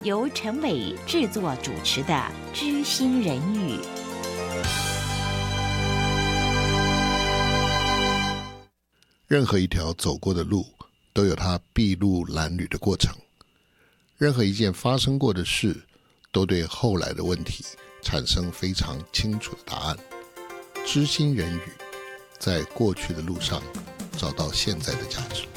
由陈伟制作主持的《知心人语》。 任何一条走过的路都有它筚路蓝缕的过程，任何一件发生过的事都对后来的问题产生非常清楚的答案。知心人语，在过去的路上找到现在的价值。